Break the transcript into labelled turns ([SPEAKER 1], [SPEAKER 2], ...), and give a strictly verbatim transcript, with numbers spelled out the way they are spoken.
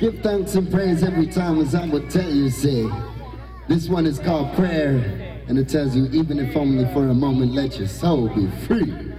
[SPEAKER 1] Give thanks and praise every time, as I would tell you, say. This one is called Prayer, and it tells you, even if only for a moment, let your soul be free.